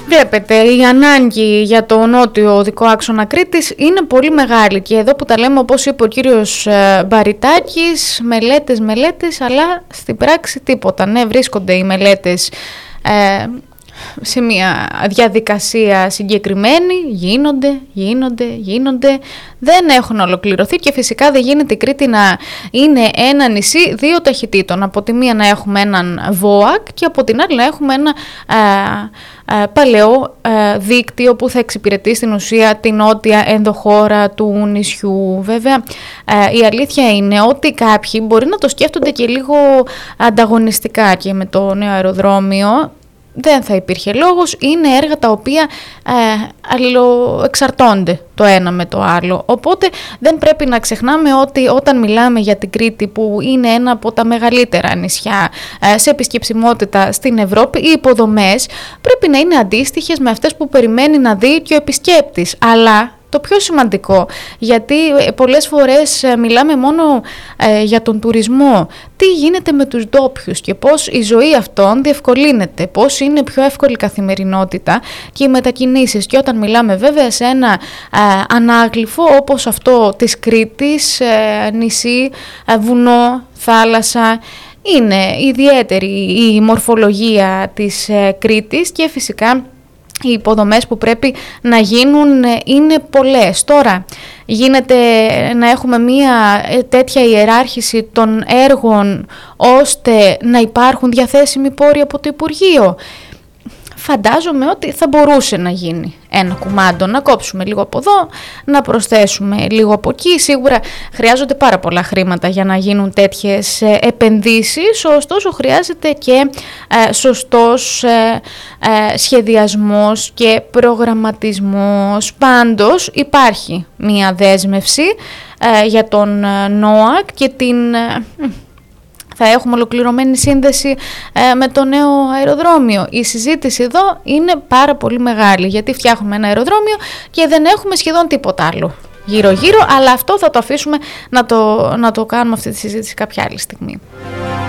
Βλέπετε, η ανάγκη για το νότιο οδικό άξονα Κρήτης είναι πολύ μεγάλη και εδώ που τα λέμε, όπως είπε ο κύριος Μπαριτάκης, μελέτες, αλλά στην πράξη τίποτα. Ναι, βρίσκονται οι μελέτες σε μια διαδικασία συγκεκριμένη, γίνονται, δεν έχουν ολοκληρωθεί και φυσικά δεν γίνεται η Κρήτη να είναι ένα νησί δύο ταχυτήτων. Από τη μία να έχουμε έναν ΒΟΑΚ και από την άλλη να έχουμε ένα παλαιό δίκτυο που θα εξυπηρετεί στην ουσία την νότια ενδοχώρα του νησιού. Βέβαια, η αλήθεια είναι ότι κάποιοι μπορεί να το σκέφτονται και λίγο ανταγωνιστικά και με το νέο αεροδρόμιο. Δεν θα υπήρχε λόγος, είναι έργα τα οποία αλληλοεξαρτώνται το ένα με το άλλο. Οπότε δεν πρέπει να ξεχνάμε ότι όταν μιλάμε για την Κρήτη, που είναι ένα από τα μεγαλύτερα νησιά σε επισκεψιμότητα στην Ευρώπη, οι υποδομές πρέπει να είναι αντίστοιχες με αυτές που περιμένει να δει και ο επισκέπτης. Αλλά το πιο σημαντικό, γιατί πολλές φορές μιλάμε μόνο για τον τουρισμό, τι γίνεται με τους ντόπιους και πώς η ζωή αυτών διευκολύνεται, πώς είναι πιο εύκολη η καθημερινότητα και οι μετακινήσεις. Και όταν μιλάμε βέβαια σε ένα ανάγλυφο όπως αυτό της Κρήτης, νησί, βουνό, θάλασσα, είναι ιδιαίτερη η μορφολογία της Κρήτης και φυσικά οι υποδομές που πρέπει να γίνουν είναι πολλές. Τώρα γίνεται να έχουμε μια τέτοια ιεράρχηση των έργων ώστε να υπάρχουν διαθέσιμοι πόροι από το Υπουργείο. Φαντάζομαι ότι θα μπορούσε να γίνει ένα κουμάντο, να κόψουμε λίγο από εδώ, να προσθέσουμε λίγο από εκεί. Σίγουρα χρειάζονται πάρα πολλά χρήματα για να γίνουν τέτοιες επενδύσεις, ωστόσο χρειάζεται και σωστός σχεδιασμός και προγραμματισμός. Πάντως υπάρχει μία δέσμευση για τον ΝΟΑΚ και θα έχουμε ολοκληρωμένη σύνδεση με το νέο αεροδρόμιο. Η συζήτηση εδώ είναι πάρα πολύ μεγάλη, γιατί φτιάχνουμε ένα αεροδρόμιο και δεν έχουμε σχεδόν τίποτα άλλο γύρω-γύρω, αλλά αυτό θα το αφήσουμε να το κάνουμε αυτή τη συζήτηση κάποια άλλη στιγμή.